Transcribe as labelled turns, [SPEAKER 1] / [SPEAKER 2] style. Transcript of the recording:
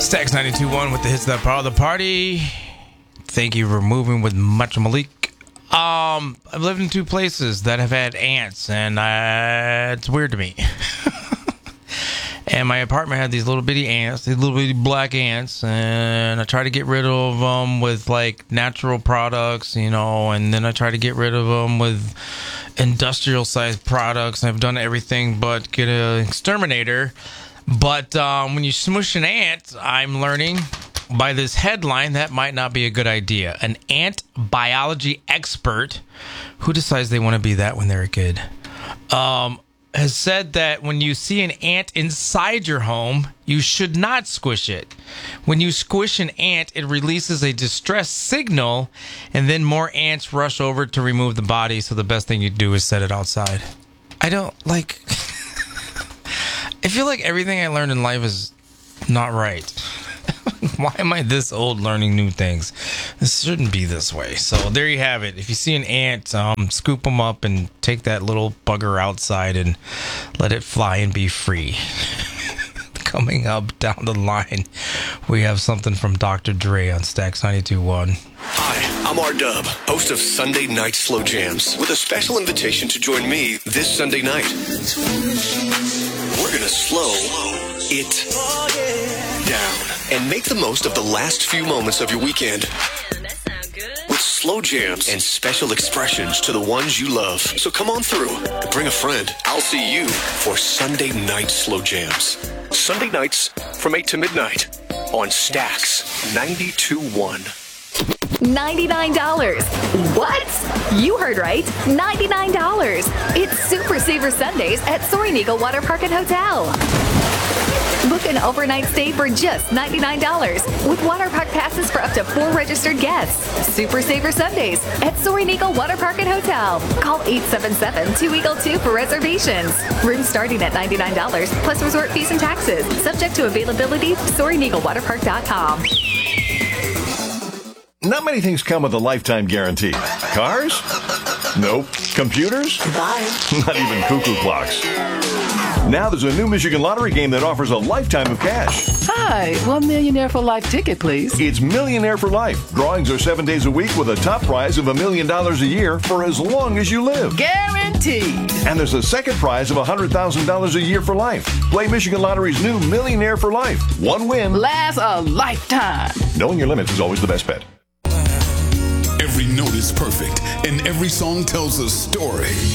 [SPEAKER 1] Stacks 92.1 with the hits that power the party. Thank you for moving with Macho Malik. I've lived in two places that have had ants, and it's weird to me. And my apartment had these little bitty ants, these little bitty black ants, and I tried to get rid of them with like natural products, and then I tried to get rid of them with industrial sized products. I've done everything but get an exterminator. But when you smush an ant, I'm learning by this headline that might not be a good idea. An ant biology expert who decides they want to be that when they're a kid has said that when you see an ant inside your home, you should not squish it. When you squish an ant, it releases a distress signal, and then more ants rush over to remove the body. So the best thing you do is set it outside. I feel like everything I learned in life is not right. Why am I this old learning new things? This shouldn't be this way. So there you have it. If you see an ant, scoop them up and take that little bugger outside and let it fly and be free. Coming up down the line, we have something from Dr. Dre on Stacks 92.1.
[SPEAKER 2] Hi, I'm R-Dub, host of Sunday Night Slow Jams, with a special invitation to join me this Sunday night. We're going to slow it down and make the most of the last few moments of your weekend with slow jams and special expressions to the ones you love. So come on through and bring a friend. I'll see you for Sunday Night Slow Jams. Sunday nights from 8 to midnight on Stacks 92.1.
[SPEAKER 3] $99. What? You heard right. $99. It's Super Saver Sundays at Soaring Eagle Water Park and Hotel. Book an overnight stay for just $99 with water park passes for up to 4 registered guests. Super Saver Sundays at Soaring Eagle Water Park and Hotel. Call 877-2EAGLE-2 for reservations. Rooms starting at $99 plus resort fees and taxes. Subject to availability. SoaringEagleWaterPark.com.
[SPEAKER 4] Not many things come with a lifetime guarantee. Cars? Nope. Computers?
[SPEAKER 5] Bye.
[SPEAKER 4] Not even cuckoo clocks. Now there's a new Michigan Lottery game that offers a lifetime of cash.
[SPEAKER 5] Hi, $1 Millionaire for Life ticket, please.
[SPEAKER 4] It's Millionaire for Life. Drawings are 7 days a week with a top prize of $1 million a year for as long as you live.
[SPEAKER 5] Guaranteed.
[SPEAKER 4] And there's a second prize of $100,000 a year for life. Play Michigan Lottery's new Millionaire for Life. One win
[SPEAKER 5] lasts a lifetime.
[SPEAKER 4] Knowing your limits is always the best bet.
[SPEAKER 6] Every note is perfect, and every song tells a story.